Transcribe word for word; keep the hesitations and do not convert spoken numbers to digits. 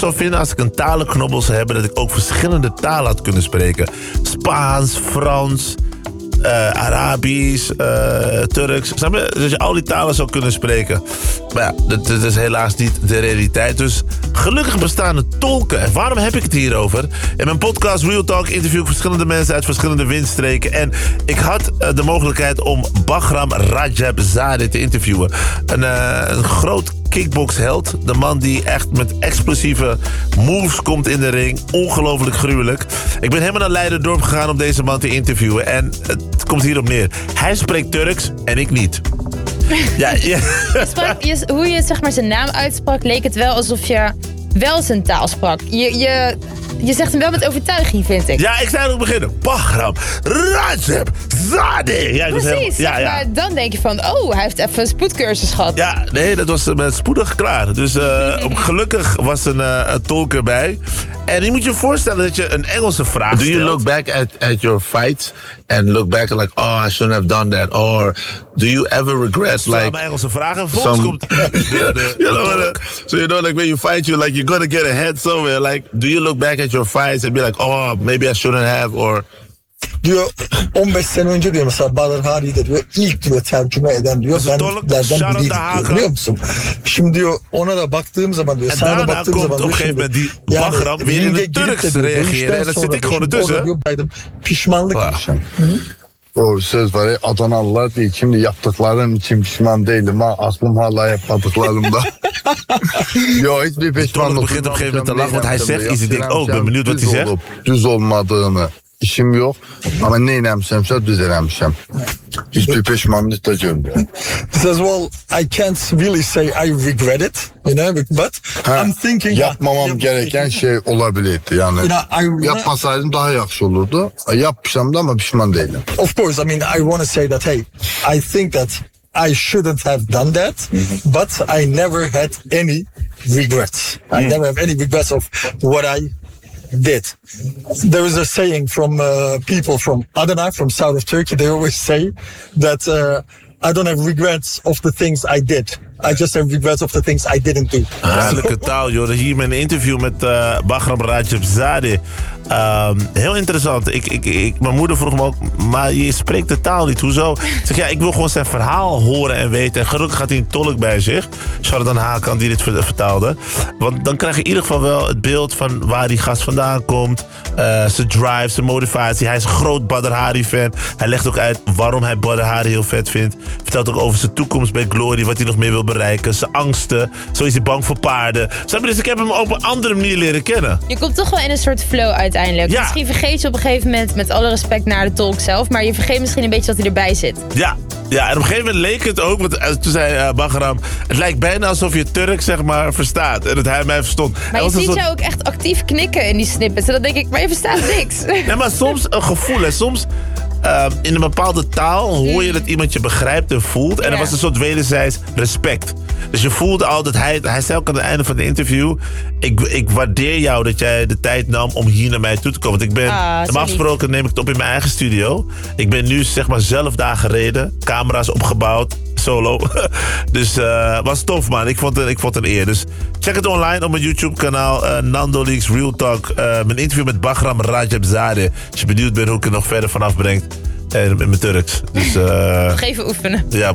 zou vinden als ik een talenknobbel zou hebben... dat ik ook verschillende talen had kunnen spreken. Spaans, Frans, uh, Arabisch, uh, Turks. Snap je? Dus je al die talen zou kunnen spreken. Maar ja, dat, dat is helaas niet de realiteit. Dus gelukkig bestaan er tolken. En waarom heb ik het hierover? In mijn podcast Real Talk interview ik verschillende mensen uit verschillende windstreken. En ik had uh, de mogelijkheid om Bahram Rajabzadeh te interviewen. Een, uh, een groot kickboxheld. De man die echt met explosieve moves komt in de ring. Ongelooflijk gruwelijk. Ik ben helemaal naar Leiderdorp gegaan om deze man te interviewen. En het komt hierop neer. Hij spreekt Turks en ik niet. Ja, ja. Je sprak, je, hoe je zeg maar, zijn naam uitsprak, leek het wel alsof je wel zijn taal sprak. Je, je, je zegt hem wel met overtuiging, vind ik. Ja, ik zei ook beginnen. Bahram Rajabzadeh. Ja, Precies, helemaal, ja, ja. Maar dan denk je van, oh, hij heeft even een spoedcursus gehad. Ja, nee, dat was uh, spoedig klaar. Dus uh, gelukkig was een, uh, een tolk erbij. En je moet je voorstellen dat je een Engelse vraag Do stelt. you look back at, at your fights and look back and like, oh, I shouldn't have done that? Or do you ever regret Stel like... mijn Engelse vragen. Volgens some- komt... de, de, You know, de like, so you know, like when you fight, you like you're gonna get ahead somewhere. Like, do you look back at your fights and be like, oh, maybe I shouldn't have, or Diyor on beş sene önce diyor mesela Badr Hari'de diyor ilk diyor tercüme eden diyor ben Tolk, Türklerden shout out biriydik to diyor, Hakan. biliyor musun? Şimdi diyor ona da baktığım zaman diyor En sana da daarna baktığım komt zaman op een diyor gegeven moment die yani Bahram weer in ringe het girip Turks de diyor, reageren. dövüşten En dan sonra zit ik diyor, gewoon şimdi ertussen. orada diyor baydım pişmanlık Vah. yaşam. O söz var ya Adanalılar değil. Şimdi yaptıklarım için pişman değilim ha. Aklım hala yapmadıklarımda. Yo hiçbir Tolk pişmanlık. begint op een gegeven moment te lachen, want hij zegt iets. Ik denk, oh, ik ben benieuwd wat Düz hij zegt. olup, Düz olmadığını işim yok. Ama ne inanmışamsa düz eləmişəm. Hiçbir pişmanlık da görmüyorum. He says well I can't really say I regret it you know but Ha, I'm thinking yapmamam gereken şey olabilirdi yani. You know, I- Yapmasaydım daha yaxşı olurdu. Yapmışam da ama pişman değilim. Of course, I mean, I want to say that, hey, I think that I shouldn't have done that, but I never had any regrets. I never have any regrets of what I did. There is a saying from uh, people from Adana, from south of Turkey. They always say that uh, I don't have regrets of the things I did. I just have regrets of the things I didn't do. Duidelijke taal, joh. Hier met een interview met uh, Bahram Rajabzadeh. Um, heel interessant. Ik, ik, ik, mijn moeder vroeg me ook, maar je spreekt de taal niet. Hoezo? Ik zeg, ja, ik wil gewoon zijn verhaal horen en weten. En gelukkig had hij een tolk bij zich. Shout-out aan Hakan die dit vertaalde. Want dan krijg je in ieder geval wel het beeld van waar die gast vandaan komt. Uh, zijn drive, zijn motivatie. Hij is een groot Badr Hari fan. Hij legt ook uit waarom hij Badr Hari heel vet vindt. Vertelt ook over zijn toekomst bij Glory. Wat hij nog meer wil bereiken. Zijn angsten. Zo is hij bang voor paarden. Snap je? Dus ik heb hem op een andere manier leren kennen. Je komt toch wel in een soort flow uiteindelijk. Ja. Misschien vergeet je op een gegeven moment, met alle respect naar de tolk zelf, maar je vergeet misschien een beetje dat hij erbij zit. Ja, ja, en op een gegeven moment leek het ook, want uh, toen zei uh, Bahram, het lijkt bijna alsof je Turk zeg maar verstaat en dat hij mij verstond. Hij Maar je was een ziet soort- jou ook echt actief knikken in die snippets. En dan denk ik, maar je verstaat niks. Nee, maar soms een gevoel, hè. Soms uh, in een bepaalde taal hoor je dat iemand je begrijpt en voelt. En Ja. er was een soort wederzijds respect. Dus je voelde al dat hij, hij zei ook aan het einde van het interview, ik, ik waardeer jou dat jij de tijd nam om hier naar mij toe te komen. Want ik ben, Ah, zo normaal lief. gesproken neem ik het op in mijn eigen studio. Ik ben nu zeg maar zelf daar gereden, camera's opgebouwd, solo. Dus uh, was tof, man. Ik vond, het, ik vond het een eer. Dus check het online op mijn YouTube-kanaal. Uh, Nando Leaks Real Talk. Uh, mijn interview met Bahram Rajabzadeh. Als je benieuwd bent hoe ik het nog verder vanaf breng. En met mijn Turks. Dus uh, Nog even oefenen. ja.